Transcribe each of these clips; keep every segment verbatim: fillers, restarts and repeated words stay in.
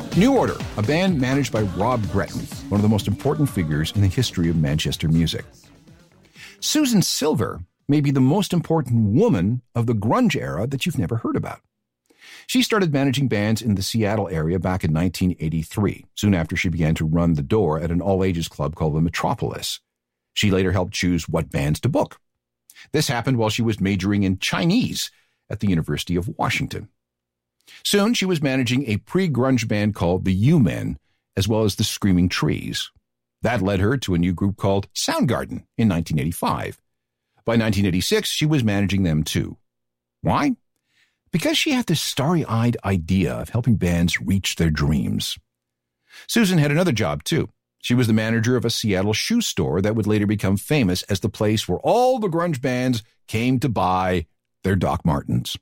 New Order, a band managed by Rob Gretton, one of the most important figures in the history of Manchester music. Susan Silver may be the most important woman of the grunge era that you've never heard about. She started managing bands in the Seattle area back in nineteen eighty-three, soon after she began to run the door at an all-ages club called the Metropolis. She later helped choose what bands to book. This happened while she was majoring in Chinese at the University of Washington. Soon, she was managing a pre-grunge band called the U-Men, as well as the Screaming Trees. That led her to a new group called Soundgarden in nineteen eighty-five. By nineteen eighty-six, she was managing them too. Why? Because she had this starry-eyed idea of helping bands reach their dreams. Susan had another job too. She was the manager of a Seattle shoe store that would later become famous as the place where all the grunge bands came to buy their Doc Martens.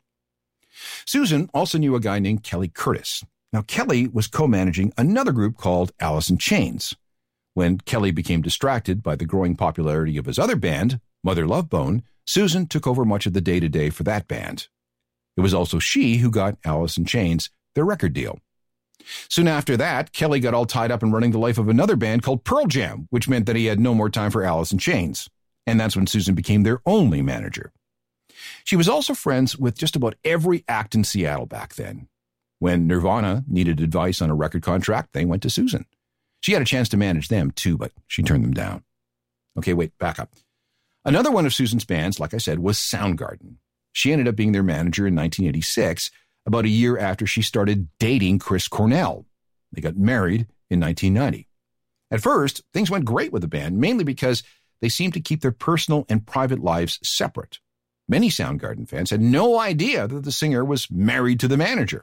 Susan also knew a guy named Kelly Curtis. Now, Kelly was co-managing another group called Alice in Chains. When Kelly became distracted by the growing popularity of his other band, Mother Love Bone, Susan took over much of the day-to-day for that band. It was also she who got Alice in Chains their record deal. Soon after that, Kelly got all tied up in running the life of another band called Pearl Jam, which meant that he had no more time for Alice in Chains. And that's when Susan became their only manager. She was also friends with just about every act in Seattle back then. When Nirvana needed advice on a record contract, they went to Susan. She had a chance to manage them too, but she turned them down. Okay, wait, back up. Another one of Susan's bands, like I said, was Soundgarden. She ended up being their manager in nineteen eighty-six, about a year after she started dating Chris Cornell. They got married in nineteen ninety. At first, things went great with the band, mainly because they seemed to keep their personal and private lives separate. Many Soundgarden fans had no idea that the singer was married to the manager.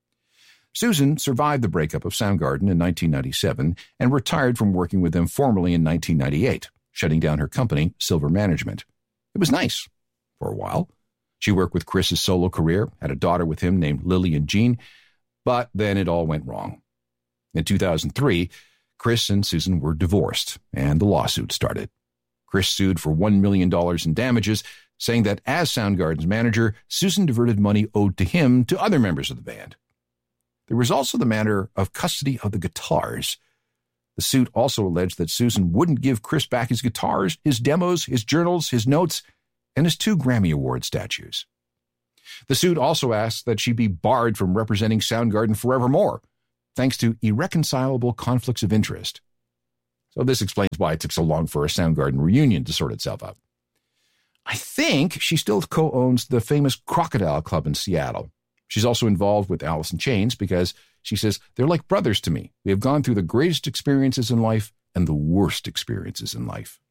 Susan survived the breakup of Soundgarden in nineteen ninety-seven and retired from working with them formally in nineteen ninety-eight, shutting down her company, Silver Management. It was nice for a while. She worked with Chris's solo career, had a daughter with him named Lillian Jean, but then it all went wrong. In two thousand three, Chris and Susan were divorced, and the lawsuit started. Chris sued for one million dollars in damages, saying that as Soundgarden's manager, Susan diverted money owed to him to other members of the band. There was also the matter of custody of the guitars. The suit also alleged that Susan wouldn't give Chris back his guitars, his demos, his journals, his notes, and his two Grammy Award statues. The suit also asked that she be barred from representing Soundgarden forevermore, thanks to irreconcilable conflicts of interest. So this explains why it took so long for a Soundgarden reunion to sort itself out. I think she still co-owns the famous Crocodile Club in Seattle. She's also involved with Alice in Chains because she says, they're like brothers to me. We have gone through the greatest experiences in life and the worst experiences in life.